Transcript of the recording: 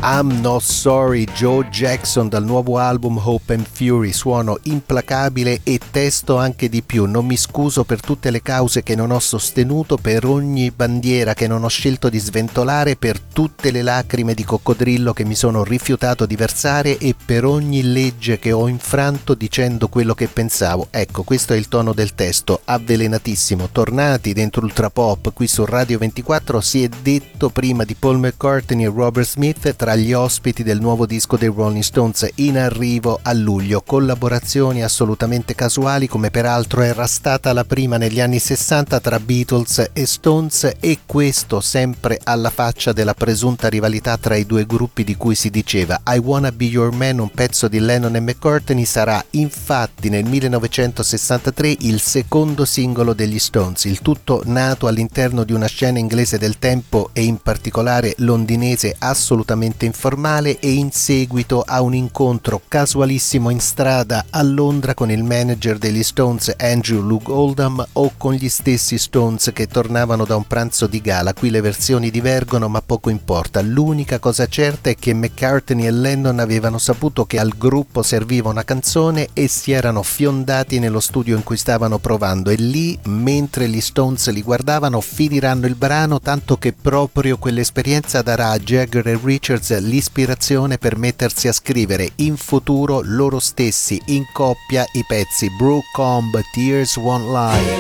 I'm Not Sorry, Joe Jackson dal nuovo album Hope and Fury, suono implacabile e testo anche di più. Non mi scuso per tutte le cause che non ho sostenuto, per ogni bandiera che non ho scelto di sventolare, per tutte le lacrime di coccodrillo che mi sono rifiutato di versare e per ogni legge che ho infranto dicendo quello che pensavo. Ecco, questo è il tono del testo, avvelenatissimo. Tornati dentro Ultra Pop qui su Radio 24, si è detto prima di Paul McCartney e Robert Smith tra gli ospiti del nuovo disco dei Rolling Stones in arrivo a luglio, collaborazioni assolutamente casuali come peraltro era stata la prima negli anni 60 tra Beatles e Stones, e questo sempre alla faccia della presunta rivalità tra i due gruppi di cui si diceva. I Wanna Be Your Man, un pezzo di Lennon e McCartney, sarà infatti nel 1963 il secondo singolo degli Stones, il tutto nato all'interno di una scena inglese del tempo e in particolare londinese assolutamente informale, e in seguito a un incontro casualissimo in strada a Londra con il manager degli Stones Andrew Loog Oldham o con gli stessi Stones che tornavano da un pranzo di gala. Qui le versioni divergono ma poco importa, l'unica cosa certa è che McCartney e Lennon avevano saputo che al gruppo serviva una canzone e si erano fiondati nello studio in cui stavano provando, e lì mentre gli Stones li guardavano finiranno il brano, tanto che proprio quell'esperienza darà a Jagger e Richards l'ispirazione per mettersi a scrivere in futuro loro stessi in coppia i pezzi Brew Comb, Tears Won't Lie.